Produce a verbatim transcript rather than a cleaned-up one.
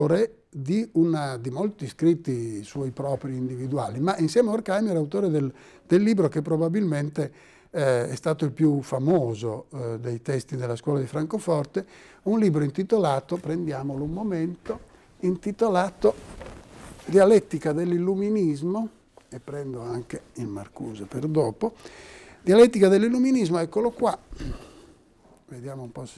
di, una, di molti scritti suoi propri individuali, ma insieme a Horkheimer era autore del, del libro che probabilmente eh, è stato il più famoso eh, dei testi della scuola di Francoforte, un libro intitolato, prendiamolo un momento, intitolato Dialettica dell'Illuminismo, e prendo anche il Marcuse per dopo, Dialettica dell'Illuminismo, eccolo qua, vediamo un po' se